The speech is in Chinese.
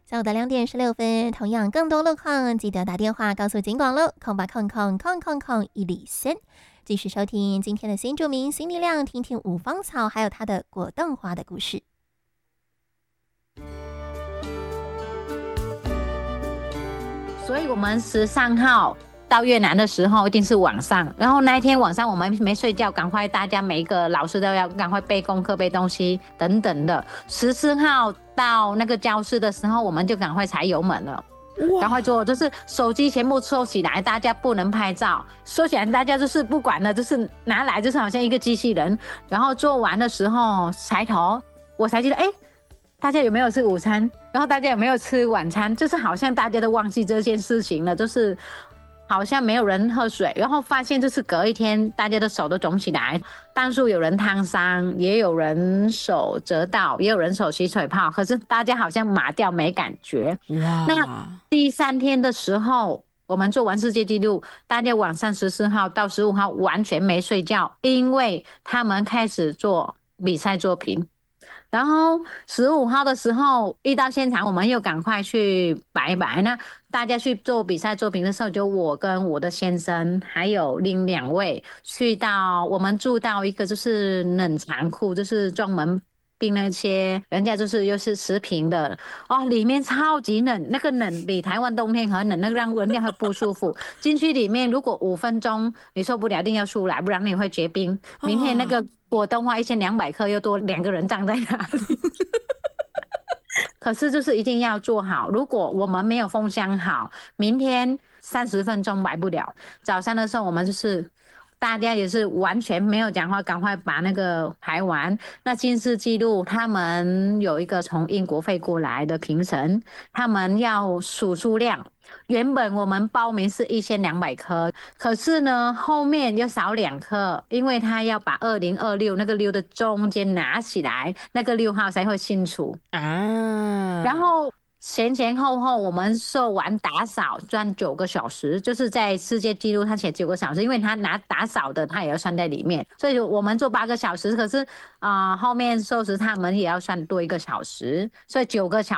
下午的2点16分，同样更多路况记得打电话告诉警广喽，0800000010继续收听今天的新著名新力量，听听五芳草还有它的果冻花的故事。 所以我们13号到越南的时候一定是晚上，然后那一天晚上我们没睡觉，赶快大家每一个老师都要赶快背功课背东西等等的。14号到那个教室的时候我们就赶快踩油门了，赶快做，就是手机全部收起来，大家不能拍照，收起来大家就是不管了，就是拿来就是好像一个机器人。然后做完的时候抬头我才记得大家有没有吃午餐，然后大家有没有吃晚餐，就是好像大家都忘记这件事情了，就是好像没有人喝水，然后发现就是隔一天大家的手都肿起来，当初有人烫伤，也有人手折到，也有人手起水泡，可是大家好像麻掉没感觉。那第3天的时候我们做完世界纪录，大家晚上14号到15号完全没睡觉，因为他们开始做比赛作品。然后15号的时候一到现场我们又赶快去摆一摆，那大家去做比赛作品的时候，就我跟我的先生还有另2位去到我们住到一个就是冷藏库，就是专门冰那些人家就是又是食品的里面超级冷，那个冷比台湾冬天很冷，那个让人家会不舒服。进去里面如果5分钟你受不了一定要出来，不然你会结冰。明天那个果冻花1200克又多2个人站在那里可是就是一定要做好，如果我们没有封箱好，明天30分钟摆不了。早上的时候我们就是大家也是完全没有讲话，赶快把那个排完。那金氏纪录他们有一个从英国飞过来的评审，他们要数数量，原本我们报名是1200颗，可是呢后面又少2颗，因为他要把2026那个6的中间拿起来，那个6号才会清楚然后前后我们做完打扫算9个小时，就是在世界纪录他写9个小时，因为他拿打扫的他也要算在里面，所以我们做8个小时，可是后面收拾他们也要算多1个小时，所以9个小时